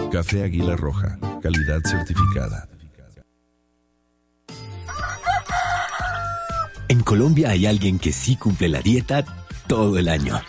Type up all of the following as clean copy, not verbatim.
Café Águila Roja, calidad certificada. En Colombia hay alguien que sí cumple la dieta todo el año.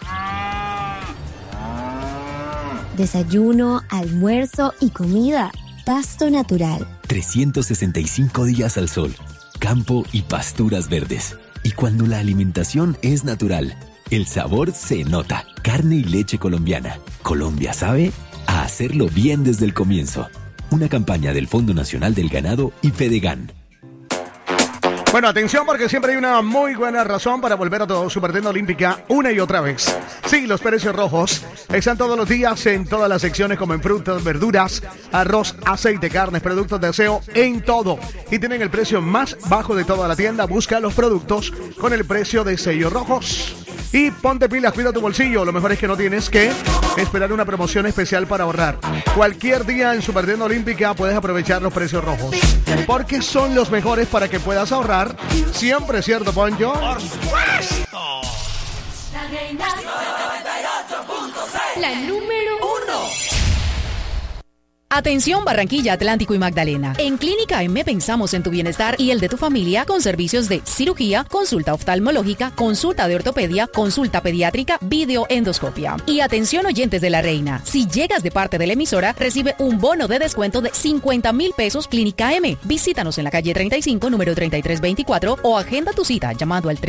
Desayuno, almuerzo y comida. Pasto natural. 365 días al sol, campo y pasturas verdes. Y cuando la alimentación es natural, el sabor se nota. Carne y leche colombiana. Colombia sabe a hacerlo bien desde el comienzo. Una campaña del Fondo Nacional del Ganado y Fedegan. Bueno, atención porque siempre hay una muy buena razón para volver a tu Supertienda Olímpica una y otra vez. Sí, los precios rojos están todos los días en todas las secciones como en frutas, verduras, arroz, aceite, carnes, productos de aseo, en todo. Y tienen el precio más bajo de toda la tienda. Busca los productos con el precio de sellos rojos. Y ponte pilas, cuida tu bolsillo. Lo mejor es que no tienes que esperar una promoción especial para ahorrar. Cualquier día en Supertienda Olímpica puedes aprovechar los precios rojos. Porque son los mejores para que puedas ahorrar. Siempre, ¿cierto, Poncho? ¡Por supuesto! La reina 98.6. La número 1. Atención Barranquilla, Atlántico y Magdalena. En Clínica M pensamos en tu bienestar y el de tu familia con servicios de cirugía, consulta oftalmológica, consulta de ortopedia, consulta pediátrica, videoendoscopia. Y atención oyentes de La Reina, si llegas de parte de la emisora, recibe un bono de descuento de 50,000 pesos Clínica M. Visítanos en la calle 35, número 3324 o agenda tu cita llamando al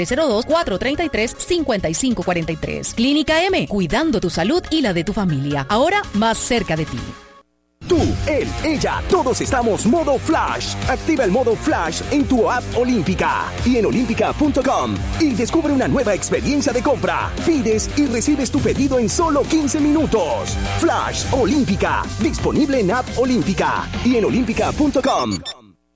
302-433-5543. Clínica M, cuidando tu salud y la de tu familia. Ahora más cerca de ti. Tú, él, ella, todos estamos modo Flash. Activa el modo Flash en tu app Olímpica y en olímpica.com y descubre una nueva experiencia de compra. Pides y recibes tu pedido en solo 15 minutos. Flash Olímpica, disponible en app Olímpica y en olímpica.com.